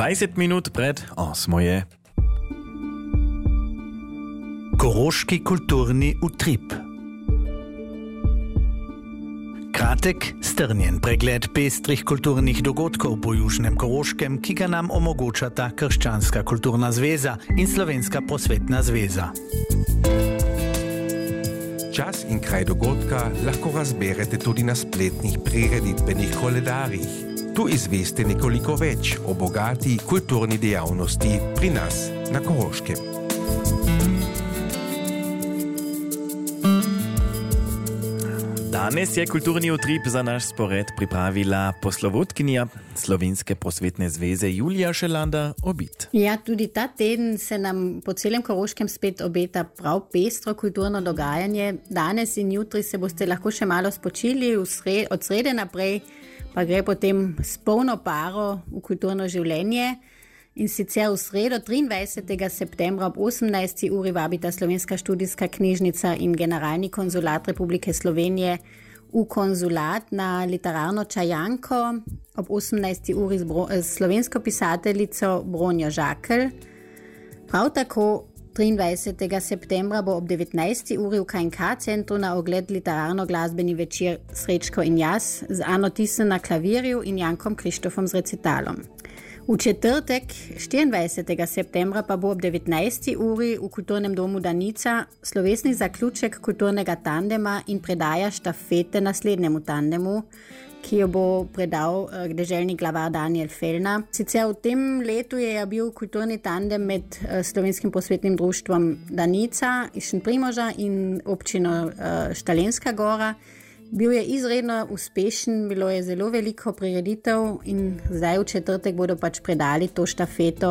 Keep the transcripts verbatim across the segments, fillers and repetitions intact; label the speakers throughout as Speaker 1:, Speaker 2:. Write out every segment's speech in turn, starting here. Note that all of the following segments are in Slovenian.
Speaker 1: dvajset minut pred osmo je.
Speaker 2: Koroški kulturni utrip. Kratek, strnjen pregled pestrih kulturnih dogodkov po Južnem Koroškem, ki ga nam omogočata Krščanska kulturna zveza in Slovenska prosvetna zveza.
Speaker 3: Čas in kraj dogodka lahko razberete tudi na spletnih prireditvenih koledarjih. Tu izveste nekoliko več o bogati kulturni dejavnosti pri nas na Koroškem.
Speaker 1: Danes je kulturni utrip za naš spored pripravila poslovodkinja Slovenske prosvetne zveze Julija Šelanda-Obid.
Speaker 4: Ja, tudi ta teden se nam po celem Koroškem spet obeta prav pestro kulturno dogajanje. Danes in jutri se boste lahko še malo spočili, sred, od srede naprej pa gre potem s polno paro v kulturno življenje. In sicer v sredo triindvajsetega septembra ob osemnajsti uri vabita Slovenska študijska knjižnica in generalni konzulat Republike Slovenije v konzulat na literarno čajanko ob osemnajsti uri z, bro, z slovensko pisateljico Bronjo Žakelj. Prav tako triindvajsetega septembra bo ob devetnajsti uri v K in K centru na ogled literarno-glasbeni večer Srečko in jaz z Ano Tisen na klavirju in Jankom Krištofom z recitalom. V četrtek, štiriindvajsetega septembra, pa bo ob devetnajsti uri v kulturnem domu Danica slovesni zaključek kulturnega tandema in predaja štafete naslednjemu tandemu, ki jo bo predal deželni glavar Daniel Fellner. Sicer v tem letu je bil kulturni tandem med Slovenskim prosvetnim društvom Danica iz Šentprimoža in občino Štalenska Gora. Bil je izredno uspešen, bilo je zelo veliko prireditev in zdaj v četrtek bodo pač predali to štafeto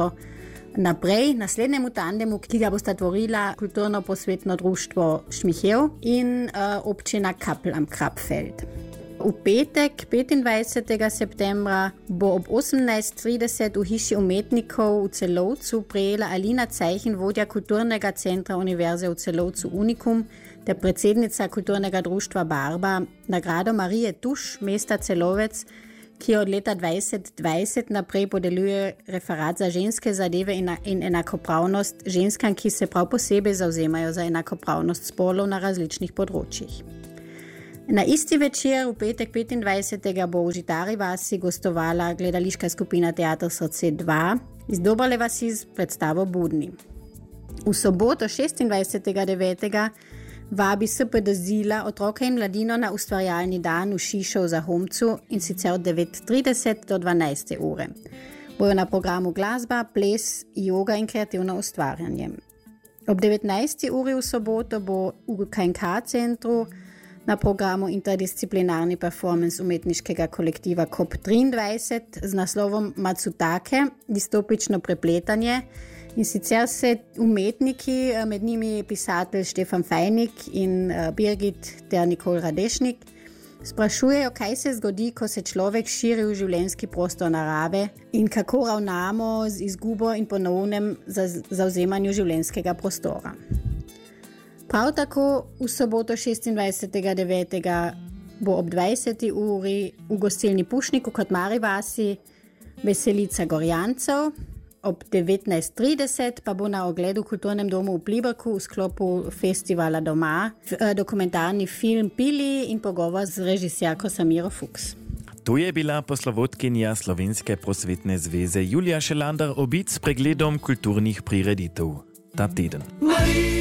Speaker 4: naprej naslednjemu tandemu, ki ga bosta tvorila kulturno prosvetno društvo Šmihev in uh, občina Kappel am Krapfeld. V petek, petindvajsetega septembra, bo ob osemnajst trideset v hiši umetnikov v Celovcu prejela Alina Cajhin, vodja kulturnega centra Univerze v Celovcu Unikum, ter predsednica kulturnega društva Barba, nagrado Marije Tuš, mesta Celovec, ki od leta dvajset dvajset naprej podeljuje referat za ženske zadeve in, in enakopravnost ženskam, ki se prav posebej zavzemajo za enakopravnost spolov na različnih področjih. Na isti večer, v petek petindvajsetega bo v Žitari vasi gostovala gledališka skupina Teater Srce dva iz Dobrale vasi z predstavo Budni. V soboto šestindvajsetega devetega vabi S P D Zila otroke in mladino na ustvarjalni dan v Šišo v Zahomcu in sicer od devet trideset do dvanajste ure. Bojo na programu glasba, ples, joga in kreativno ustvarjanje. Ob devetnajsti uri v soboto bo v K in K centru na programu interdisciplinarni performance umetniškega kolektiva K O P triindvajset z naslovom Matsutake, distopično prepletanje. In sicer se umetniki, med njimi pisatelj Štefan Fajnik in Birgit ter Nikol Radešnik, sprašujejo, kaj se zgodi, ko se človek širi v življenjski prostor narave in kako ravnamo z izgubo in ponovnem zavzemanju življenjskega prostora. Prav tako v soboto šestindvajsetega devetega bo ob dvajseti uri v gostilni Pušnik v Kotmari vasi veselica Gorjancev. Ob devetnajst trideset pa bo na ogledu v kulturnem domu v Pliberku v sklopu festivala Doma dokumentarni film Pili in pogovor z režiserko Samiro Fuchs.
Speaker 1: Tu je bila poslovodkinja Slovenske prosvetne zveze Julija Šelanda-Obid s pregledom kulturnih prireditev ta teden.